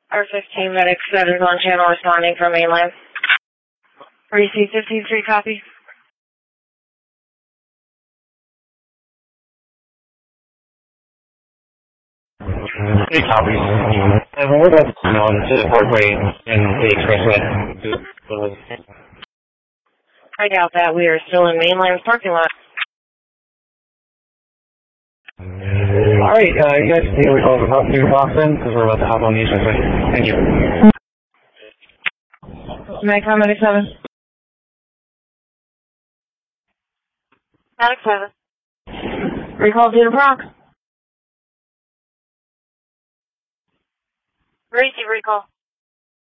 R15 medic setters on channel responding from mainland. Receive 15-3 copy. Three copies. What about on the Parkway and the Expressway? I doubt that. We are still in mainland's parking lot. Alright, you guys can take a call to Boston because we're about to hop on the Expressway. Thank you. Medic Medic 7. Medic 7. Recall due to Bronx. Receive recall.